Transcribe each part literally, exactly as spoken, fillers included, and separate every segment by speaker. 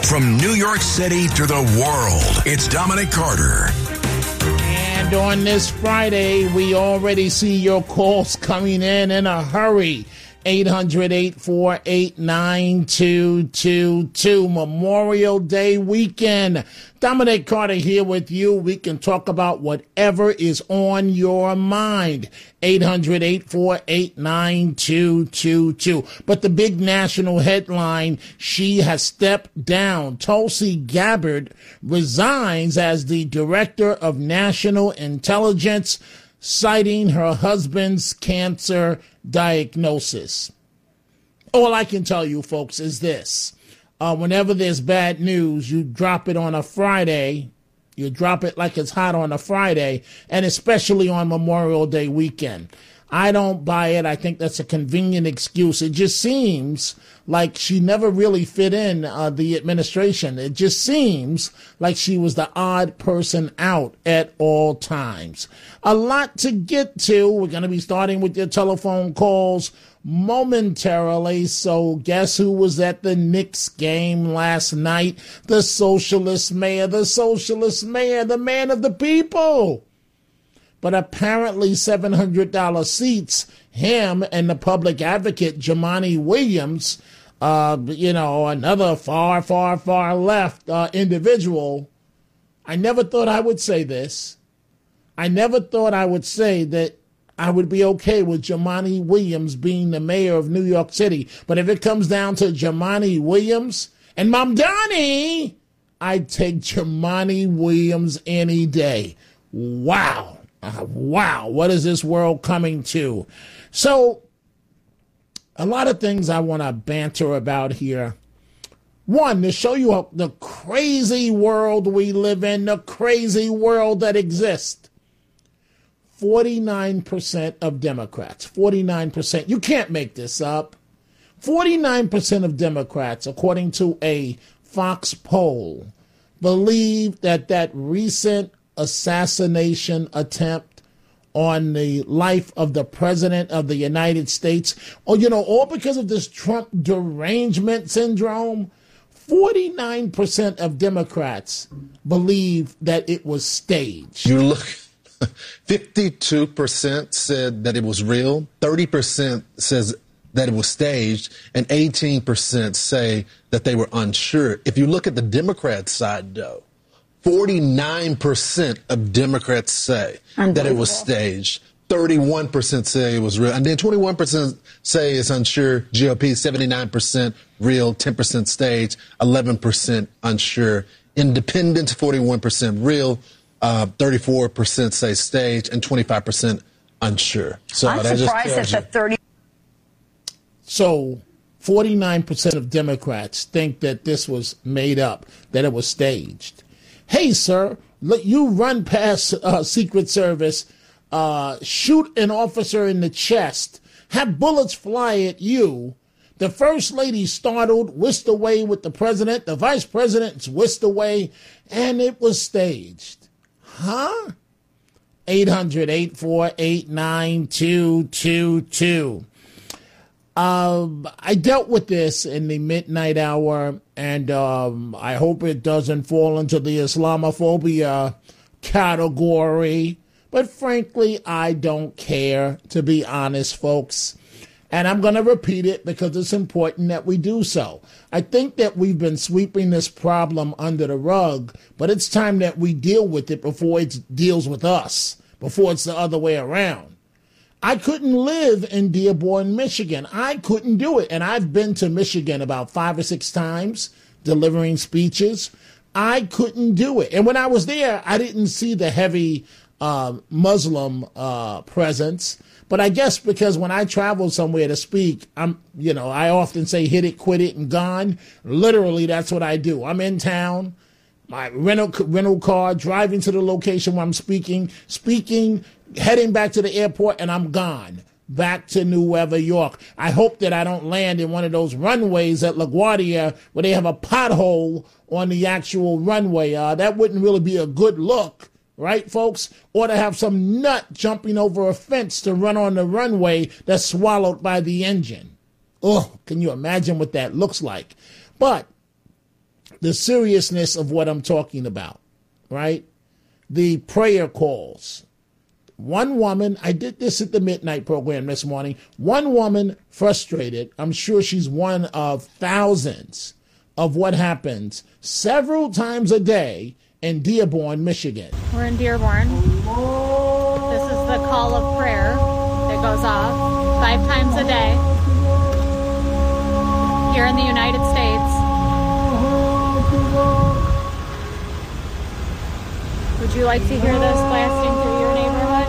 Speaker 1: From New York City to the world, it's Dominic Carter.
Speaker 2: And on this Friday, we already see your calls coming in in a hurry. eight hundred, eight four eight, nine two two two. Memorial Day weekend. Dominic Carter here with you. We can talk about whatever is on your mind. eight hundred, eight four eight, nine two two two. But the big national headline, she has stepped down. Tulsi Gabbard resigns as the Director of National Intelligence, citing her husband's cancer diagnosis. All I can tell you, folks, is this. Uh, whenever there's bad news, you drop it on a Friday. You drop it like it's hot on a Friday, and especially on Memorial Day weekend. I don't buy it. I think that's a convenient excuse. It just seems like she never really fit in uh, the administration. It just seems like she was the odd person out at all times. A lot to get to. We're going to be starting with your telephone calls momentarily. So guess who was at the Knicks game last night? The socialist mayor, the socialist mayor, the man of the people. But apparently seven hundred dollars seats, him and the public advocate, Jumaane Williams, uh, you know, another far, far, far left uh, individual. I never thought I would say this. I never thought I would say that I would be okay with Jumaane Williams being the mayor of New York City. But if it comes down to Jumaane Williams and Mamdani, I'd take Jumaane Williams any day. Wow. Uh, wow, what is this world coming to? So, a lot of things I want to banter about here. One, to show you the crazy world we live in, the crazy world that exists. forty-nine percent of Democrats, forty-nine percent, you can't make this up. forty-nine percent of Democrats, according to a Fox poll, believe that that recent assassination attempt on the life of the President of the United States, or, you know, all because of this Trump derangement syndrome, forty-nine percent of Democrats believe that it was staged.
Speaker 3: You look, fifty-two percent said that it was real, thirty percent says that it was staged, and eighteen percent say that they were unsure. If you look at the Democrat side, though, forty-nine percent of Democrats say that it was staged. thirty-one percent say it was real. And then twenty-one percent say it's unsure. G O P, seventy-nine percent real, ten percent staged, eleven percent unsure. Independents, forty-one percent real, uh, thirty-four percent say staged, and twenty-five percent unsure. So
Speaker 4: I'm
Speaker 3: that
Speaker 4: surprised
Speaker 3: just
Speaker 4: that the thirty.
Speaker 2: So forty-nine percent of Democrats think that this was made up, that it was staged. Hey, sir, let you run past uh, Secret Service, uh, shoot an officer in the chest, have bullets fly at you. The First Lady startled, whisked away with the president. The Vice President's whisked away, and it was staged. Huh? eight hundred, eight four eight, nine two two two. Um, I dealt with this in the midnight hour, and um, I hope it doesn't fall into the Islamophobia category. But frankly, I don't care, to be honest, folks. And I'm going to repeat it because it's important that we do so. I think that we've been sweeping this problem under the rug, but it's time that we deal with it before it deals with us, before it's the other way around. I couldn't live in Dearborn, Michigan. I couldn't do it. And I've been to Michigan about five or six times delivering speeches. I couldn't do it. And when I was there, I didn't see the heavy uh, Muslim uh, presence. But I guess because when I travel somewhere to speak, I'm, you know, I often say hit it, quit it, and gone. Literally, that's what I do. I'm in town. My rental rental car, driving to the location where I'm speaking, speaking, heading back to the airport, and I'm gone back to New York. I hope that I don't land in one of those runways at LaGuardia where they have a pothole on the actual runway. Uh, that wouldn't really be a good look, right, folks? Or to have some nut jumping over a fence to run on the runway that's swallowed by the engine. Oh, can you imagine what that looks like? But the seriousness of what I'm talking about, right? The prayer calls. One woman, I did this at the midnight program this morning. One woman frustrated. I'm sure she's one of thousands of what happens several times a day in Dearborn, Michigan.
Speaker 4: We're in Dearborn. This is the call of prayer that goes off five times a day here in the United States. Would you like to hear this blasting through your neighborhood?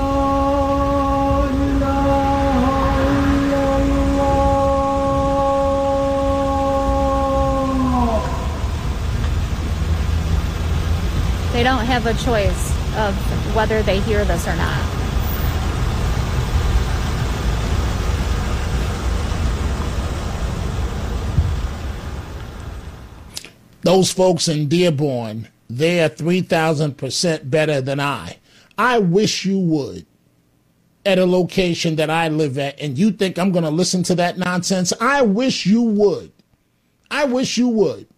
Speaker 4: They don't have a choice of whether they hear this or not.
Speaker 2: Those folks in Dearborn, they are three thousand percent better than I. I wish you would at a location that I live at, and you think I'm going to listen to that nonsense. I wish you would. I wish you would.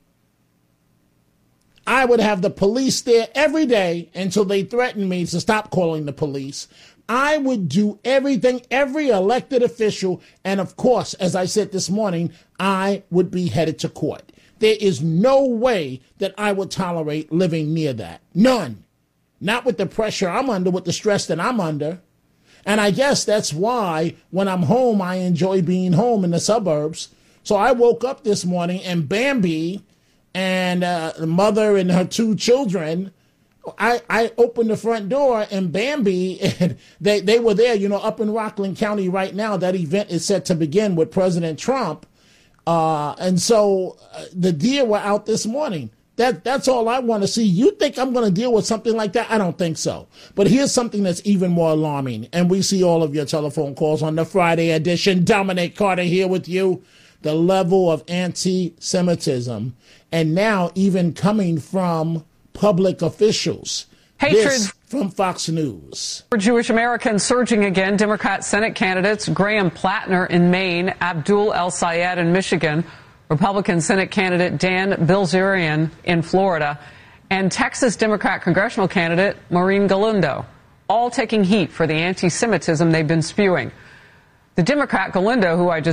Speaker 2: I would have the police there every day until they threaten me to stop calling the police. I would do everything, every elected official, and of course, as I said this morning, I would be headed to court. There is no way that I would tolerate living near that. None. Not with the pressure I'm under, with the stress that I'm under. And I guess that's why when I'm home, I enjoy being home in the suburbs. So I woke up this morning and Bambi and uh, the mother and her two children, I, I opened the front door and Bambi, and they, they were there, you know, up in Rockland County right now. That event is set to begin with President Trump. Uh, and so uh, the deer were out this morning. That That's all I want to see. You think I'm going to deal with something like that? I don't think so. But here's something that's even more alarming. And we see all of your telephone calls on the Friday edition. Dominic Carter here with you. The level of anti-Semitism, and now even coming from public officials.
Speaker 5: Hatred
Speaker 2: This from Fox News.
Speaker 5: For Jewish Americans surging again, Democrat Senate candidates Graham Plattner in Maine, Abdul El-Sayed in Michigan, Republican Senate candidate Dan Bilzerian in Florida, and Texas Democrat congressional candidate Maureen Galindo, all taking heat for the anti-Semitism they've been spewing. The Democrat Galindo, who I just